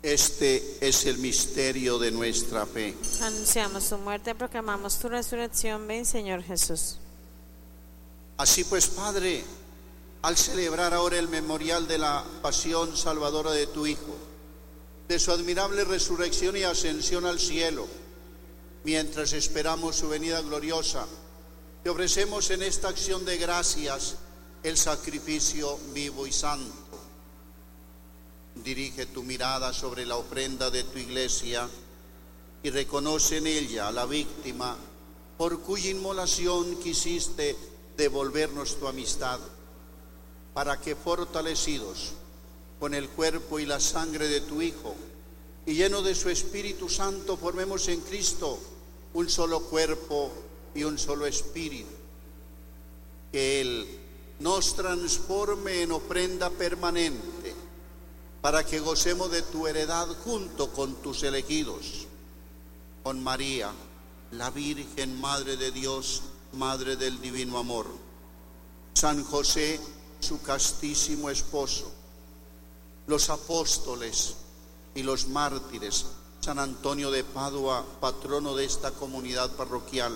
Este es el misterio de nuestra fe. Anunciamos tu muerte, proclamamos tu resurrección. Ven, Señor Jesús. Así pues, Padre, al celebrar ahora el memorial de la pasión salvadora de tu Hijo, de su admirable resurrección y ascensión al cielo, mientras esperamos su venida gloriosa, te ofrecemos en esta acción de gracias el sacrificio vivo y santo. Dirige tu mirada sobre la ofrenda de tu iglesia y reconoce en ella a la víctima por cuya inmolación quisiste devolvernos tu amistad, para que fortalecidos con el cuerpo y la sangre de tu Hijo y lleno de su Espíritu Santo formemos en Cristo un solo cuerpo y un solo espíritu. Que Él nos transforme en ofrenda permanente para que gocemos de tu heredad junto con tus elegidos, con María, la Virgen, Madre de Dios, Madre del Divino Amor, San José, su castísimo esposo, los apóstoles y los mártires, San Antonio de Padua, patrono de esta comunidad parroquial,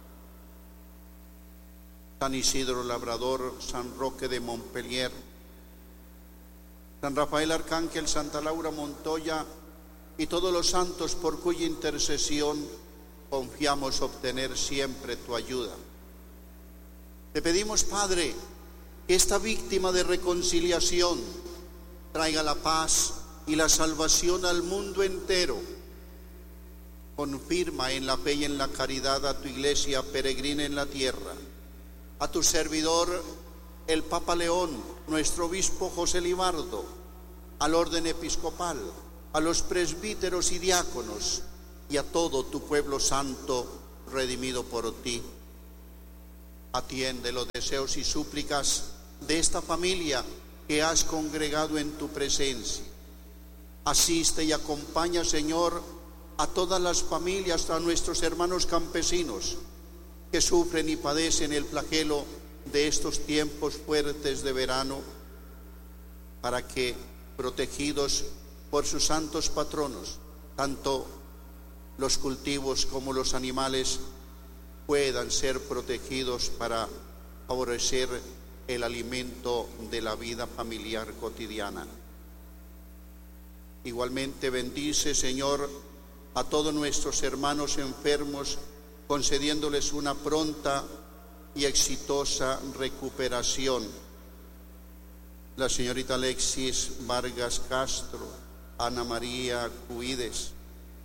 San Isidro Labrador, San Roque de Montpellier, San Rafael Arcángel, Santa Laura Montoya y todos los santos por cuya intercesión confiamos obtener siempre tu ayuda. Te pedimos, Padre, que esta víctima de reconciliación traiga la paz y la salvación al mundo entero. Confirma en la fe y en la caridad a tu iglesia peregrina en la tierra, a tu servidor el Papa León, nuestro obispo José Libardo, al orden episcopal, a los presbíteros y diáconos y a todo tu pueblo santo redimido por ti. Atiende los deseos y súplicas de esta familia que has congregado en tu presencia. Asiste y acompaña, Señor, a todas las familias, a nuestros hermanos campesinos que sufren y padecen el flagelo de estos tiempos fuertes de verano, para que, protegidos por sus santos patronos, tanto los cultivos como los animales puedan ser protegidos para favorecer el alimento de la vida familiar cotidiana. Igualmente bendice, Señor, a todos nuestros hermanos enfermos, concediéndoles una pronta y exitosa recuperación. La señorita Alexis Vargas Castro, Ana María Cuides.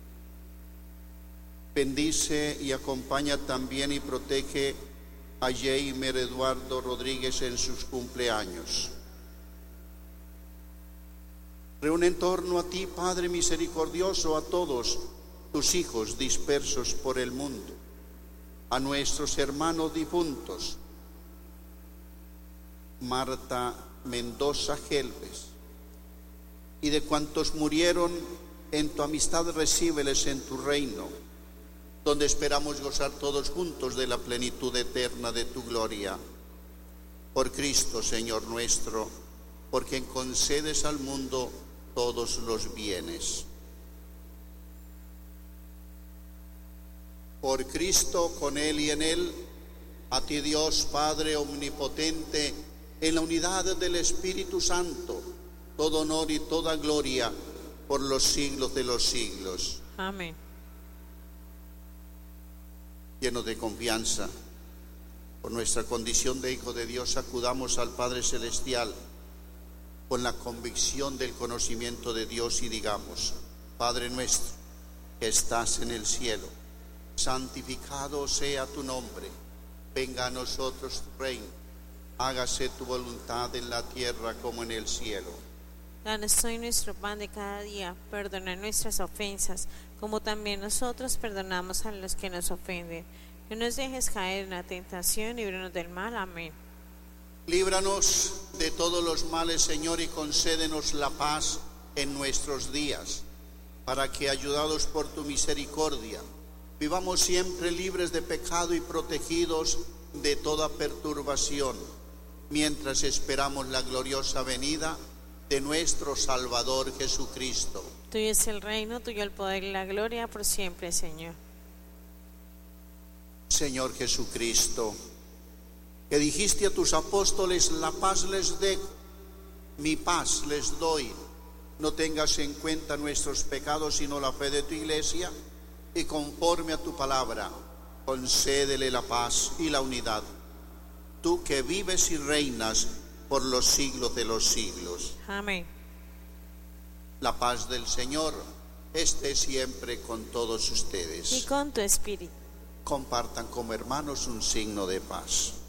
Bendice y acompaña también y protege a Jaime Eduardo Rodríguez en sus cumpleaños. Reúne en torno a ti, Padre misericordioso, a todos tus hijos dispersos por el mundo, a nuestros hermanos difuntos, Marta Mendoza Gelbes, y de cuantos murieron en tu amistad, recíbeles en tu reino, donde esperamos gozar todos juntos de la plenitud eterna de tu gloria. Por Cristo, Señor nuestro, por quien concedes al mundo todos los bienes. Por Cristo, con Él y en Él, a ti Dios Padre omnipotente, en la unidad del Espíritu Santo, todo honor y toda gloria por los siglos de los siglos. Amén. Llenos de confianza, por nuestra condición de hijo de Dios, acudamos al Padre Celestial con la convicción del conocimiento de Dios y digamos: Padre nuestro que estás en el cielo, santificado sea tu nombre, venga a nosotros tu reino, hágase tu voluntad en la tierra como en el cielo. Danos hoy nuestro pan de cada día, perdona nuestras ofensas, como también nosotros perdonamos a los que nos ofenden. No nos dejes caer en la tentación, líbranos del mal. Amén. Líbranos de todos los males, Señor, y concédenos la paz en nuestros días, para que, ayudados por tu misericordia, vivamos siempre libres de pecado y protegidos de toda perturbación, mientras esperamos la gloriosa venida de nuestro Salvador Jesucristo. Tuyo es el reino, tuyo el poder y la gloria por siempre, Señor. Señor Jesucristo, que dijiste a tus apóstoles, la paz les dejo, mi paz les doy. No tengas en cuenta nuestros pecados, sino la fe de tu iglesia, y conforme a tu palabra, concédele la paz y la unidad. Tú que vives y reinas por los siglos de los siglos. Amén. La paz del Señor esté siempre con todos ustedes. Y con tu espíritu. Compartan como hermanos un signo de paz.